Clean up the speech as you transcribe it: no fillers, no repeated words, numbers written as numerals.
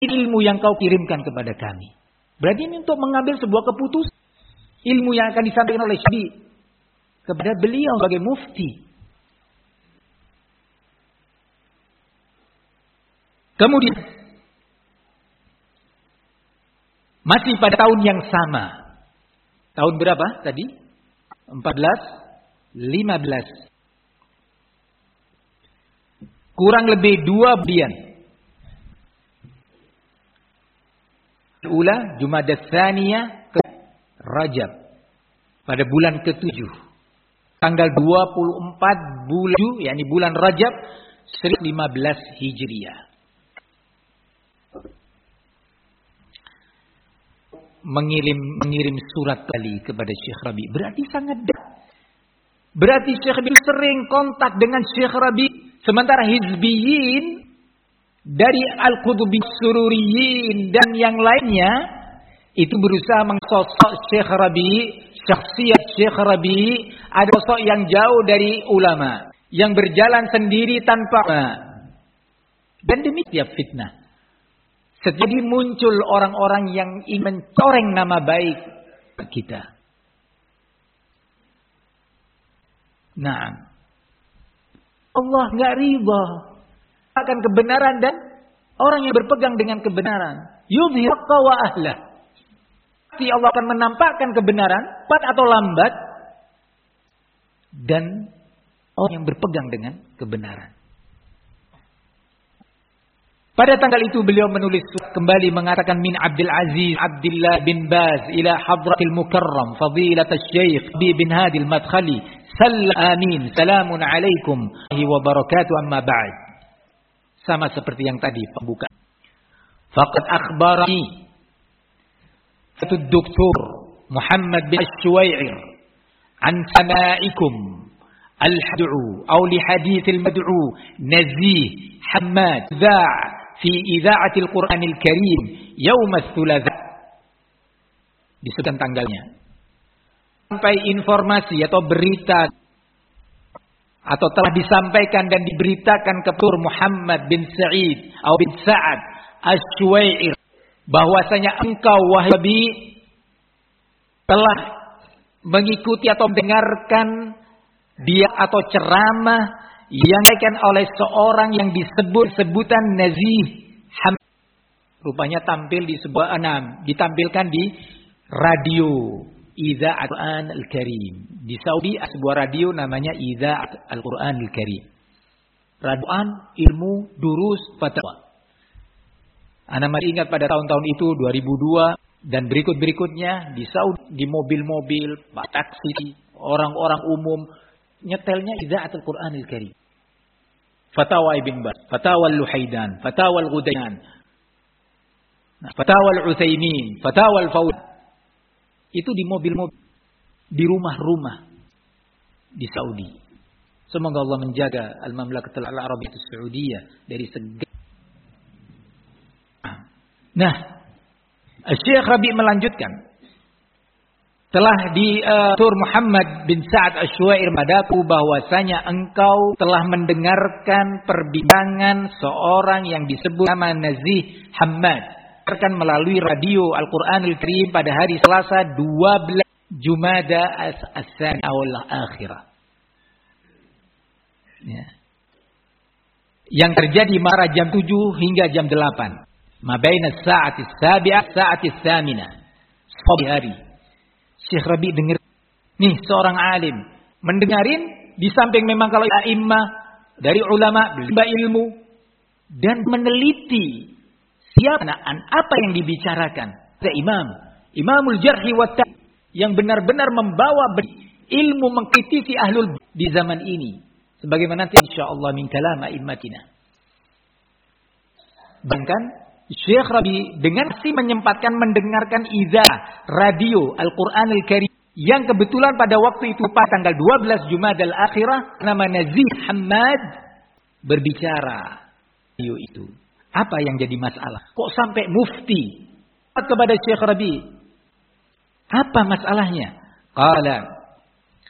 ilmu yang kau kirimkan kepada kami. Berarti ini untuk mengambil sebuah keputusan. Ilmu yang akan disampaikan oleh Syekh kepada beliau sebagai mufti. Kemudian masih pada tahun yang sama. Tahun berapa tadi? 15. Kurang lebih 2 bulan. Ula Jumadah Tsaniyah ke Rajab. Pada bulan ke-7. Tanggal 24 bulan, yakni bulan Rajab 1015 Hijriah. Mengirim surat kali kepada Syekh Rabi. Berarti sangat dekat. Berarti Syekh Rabi sering kontak dengan Syekh Rabi. Sementara Hizbiyin dari Al-Qutubi Sururiyin dan yang lainnya itu berusaha mengsosok Syekh Rabi, syakhsiyat Syekh Rabi ada sosok yang jauh dari ulama, yang berjalan sendiri tanpa dan demikian fitnah. Jadi muncul orang-orang yang ingin mencoreng nama baik kita. Nah, Allah nggak ridha akan kebenaran dan orang yang berpegang dengan kebenaran. Yudhhiru haqqa wa ahlah. Pasti Allah akan menampakkan kebenaran, cepat atau lambat, dan orang yang berpegang dengan kebenaran. Pada tanggal itu beliau menulis kembali mengatakan min Abdul Aziz Abdullah bin Baz ila Hadratil Mukarram Fadilat Syekh bin Hadi Al-Madkhali amin salamun alaikum wa barakatuh amma ba'd. Sama seperti yang tadi pembuka. Faqad akhbarani Dr. Muhammad bin Shuwair an samaikum al-had'u aw li hadith al-mad'u Nazih Hamad fi idha'atil Qur'anil Karim yaum ats-tsulatsa. Disebutkan tanggalnya. Sampai informasi atau berita atau telah disampaikan dan diberitakan kepada Muhammad bin Sa'id atau bin Sa'ad Asy-Syuwair bahwasanya engkau wahai telah mengikuti atau mendengarkan dia atau ceramah yang disampaikan oleh seorang yang disebut-sebutan Nazih Hamad. Rupanya tampil di sebuah ditampilkan di radio Idza'at Al-Qur'an Al-Karim. Di Saudi sebuah radio namanya Idza'at Al-Qur'an Al-Karim. Radioan ilmu durus fatwa. Ana masih ingat pada tahun-tahun itu 2002 dan berikut-berikutnya di Saudi di mobil-mobil, taksi, orang-orang umum nyetelnya Idza'at Al-Qur'an Al-Karim. Fatawa Ibn Baz, Fatawa Al-Luhaidan, Fatawa Al-Ghudaian, Fatawa Al-Utsaimin, Fatawa Al-Fawzan. Itu di mobil-mobil, di rumah-rumah di Saudi. Semoga Allah menjaga Al-Mamlakatul Arabiyyah As-Saudiyah dari segala. Nah, Syekh Rabi melanjutkan. Telah diatur Muhammad bin Sa'ad Asy-Syuwair madaku bahwasanya engkau telah mendengarkan perbincangan seorang yang disebut nama Nazih Hamad melalui radio Al-Quran Al-Karim pada hari Selasa 12 Jumada As-Tsaniyah awal akhirah. Ya. Yang terjadi mara jam 7 hingga jam 8. Mabaina sa'ati sabi'ah sa'ati tsaminah. Sore hari. Syekh Rabi dengar. Nih seorang alim. Mendengarin di samping memang kalau a'immah dari ulama berimba ilmu. Dan meneliti. Siapa apa yang dibicarakan? Ada Imamul Jarhi wa Ta'dil yang benar-benar membawa ilmu mengkritisi ahlul di zaman ini. Sebagaimana nanti insyaallah min kalam a'immatina. Bahkan Syekh Rabi dengan menyempatkan mendengarkan idza'ah radio Al-Qur'an Al-Karim yang kebetulan pada waktu itu pada tanggal 12 Jumadal Akhirah nama Nazih Hamad berbicara radio itu. Apa yang jadi masalah? Kok sampai mufti kepada Syekh Rabi? Apa masalahnya? Qala